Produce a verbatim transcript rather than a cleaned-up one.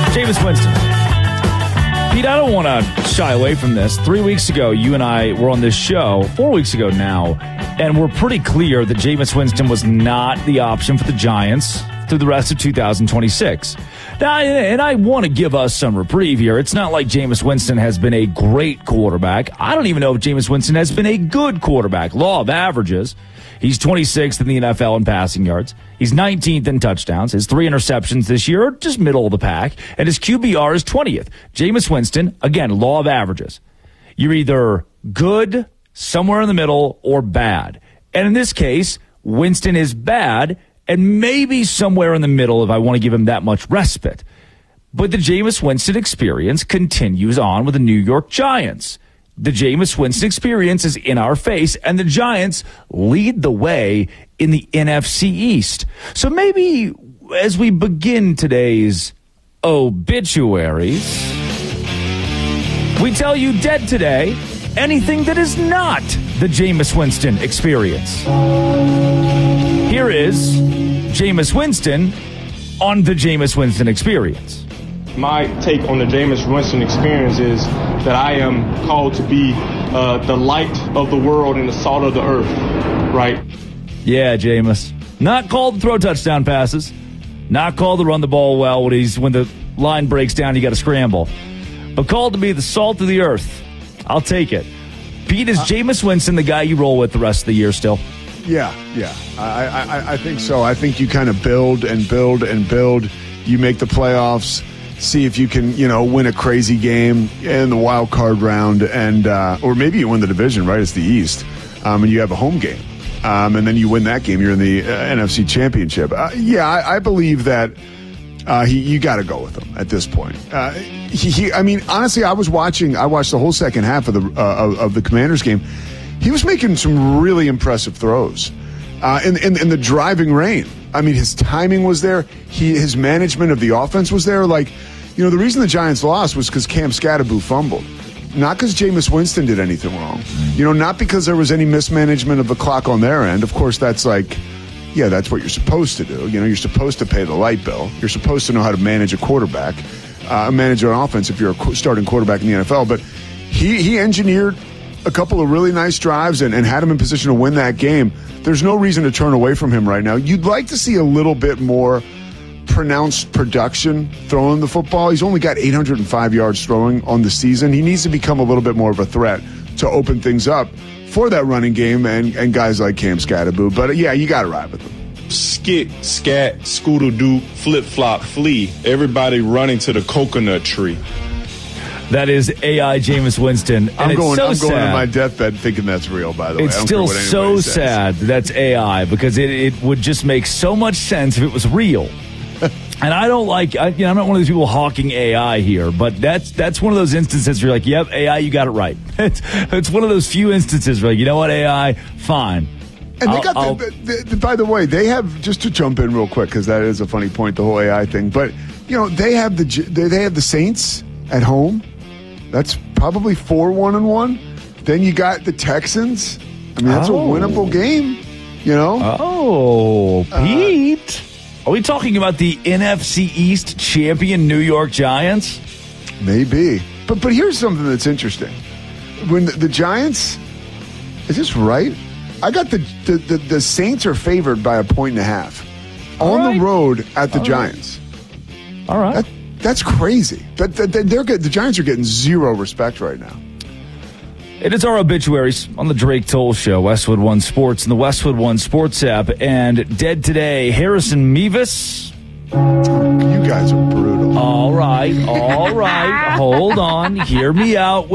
Jameis Winston. Pete, I don't want to shy away from this. Three weeks ago, you and I were on this show, four weeks ago now, and we're pretty clear that Jameis Winston was not the option for the Giants through the rest of two thousand twenty-six. Now, and I want to give us some reprieve here. It's not like Jameis Winston has been a great quarterback. I don't even know if Jameis Winston has been a good quarterback. Law of averages. He's twenty-sixth in the N F L in passing yards. He's nineteenth in touchdowns. His three interceptions this year are just middle of the pack. And his Q B R is twentieth. Jameis Winston, again, law of averages. You're either good, somewhere in the middle, or bad. And in this case, Winston is bad, and maybe somewhere in the middle if I want to give him that much respite. But the Jameis Winston experience continues on with the New York Giants. The Jameis Winston experience is in our face, and the Giants lead the way in the N F C East. So maybe as we begin today's obituaries, we tell you dead today anything that is not the Jameis Winston experience. Here is Jameis Winston on the Jameis Winston experience. My take on the Jameis Winston experience is that I am called to be uh, the light of the world and the salt of the earth, right? Yeah, Jameis. Not called to throw touchdown passes. Not called to run the ball well when he's when the line breaks down, you got to scramble. But called to be the salt of the earth. I'll take it. Pete, is uh, Jameis Winston the guy you roll with the rest of the year still? Yeah, yeah. I, I, I think so. I think you kind of build and build and build. You make the playoffs. See if you can, you know, win a crazy game in the wild card round, and uh, or maybe you win the division, right? It's the East, um, and you have a home game, um, and then you win that game. You're in the uh, N F C Championship. Uh, yeah, I, I believe that uh, he, you got to go with him at this point. Uh, he, he, I mean, honestly, I was watching. I watched the whole second half of the uh, of, of the Commanders game. He was making some really impressive throws uh, in, in in the driving rain. I mean, his timing was there. He, his management of the offense was there. Like, you know, the reason the Giants lost was because Cam Scatterboo fumbled. Not because Jameis Winston did anything wrong. You know, not because there was any mismanagement of the clock on their end. Of course, that's like, yeah, that's what you're supposed to do. You know, you're supposed to pay the light bill. You're supposed to know how to manage a quarterback, uh, manage an offense if you're a starting quarterback in the N F L. But he, he engineered a couple of really nice drives and, and had him in position to win that game. There's no reason to turn away from him right now. You'd like to see a little bit more pronounced production throwing the football. He's only got eight hundred five yards throwing on the season. He needs to become a little bit more of a threat to open things up for that running game and, and guys like Cam Scatterboo. But, uh, yeah, you got to ride with him. Skit, scat, scoodle-doo, flip-flop, flee. Everybody running to the coconut tree. That is A I Jameis Winston. And I'm going, it's so I'm going sad. to my deathbed thinking that's real, by the way. It's I don't still care what so says. sad that that's A I because it, it would just make so much sense if it was real. And I don't like, I, you know, I'm not one of these people hawking A I here, but that's that's one of those instances where you're like, yep, A I, you got it right. It's, it's one of those few instances where, like, you know what, A I, fine. And they I'll, got I'll, the, the, the, by the way, they have, just to jump in real quick, because that is a funny point, the whole A I thing, but, you know, they have the they, they have the Saints at home. That's probably four one and one. Then you got the Texans. I mean, that's oh. a winnable game, you know? Oh, Pete. Uh, Are we talking about the N F C East champion New York Giants? Maybe. But but here's something that's interesting. When the, the Giants, is this right? I got the, the, the, the Saints are favored by a point and a half All on right. the road at the All Giants. Right. All right. That, that's crazy. That, that, they're good. The Giants are getting zero respect right now. It is our obituaries on the Drake Toll Show, Westwood One Sports, and the Westwood One Sports app. And dead today, Harrison Mevis. You guys are brutal. All right, all right. Hold on. Hear me out.